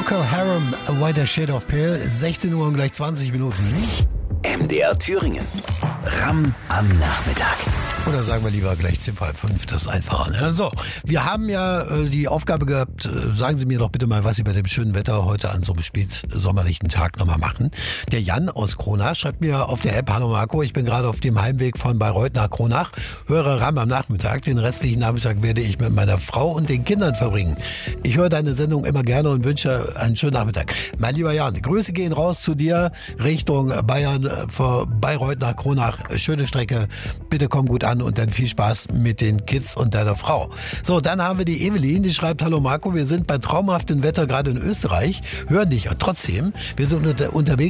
Procol Harum, A Whiter Shade of Pale, 16 Uhr und gleich 20 Minuten. MDR Thüringen. Ram am Nachmittag. Oder sagen wir lieber gleich 10:05, das ist einfacher. Ne? So, wir haben ja die Aufgabe gehabt, sagen Sie mir doch bitte mal, was Sie bei dem schönen Wetter heute an so einem spätsommerlichen Tag nochmal machen. Der Jan aus Kronach schreibt mir auf der App: Hallo Marco, ich bin gerade auf dem Heimweg von Bayreuth nach Kronach, höre Ram am Nachmittag. Den restlichen Nachmittag werde ich mit meiner Frau und den Kindern verbringen. Ich höre deine Sendung immer gerne und wünsche einen schönen Nachmittag. Mein lieber Jan, Grüße gehen raus zu dir Richtung Bayern, von Bayreuth nach Kronach. Schöne Strecke, bitte komm gut an und dann viel Spaß mit den Kids und deiner Frau. So, dann haben wir die Evelyn, die schreibt: Hallo Marco, wir sind bei traumhaftem Wetter gerade in Österreich, hören dich trotzdem. Wir sind unterwegs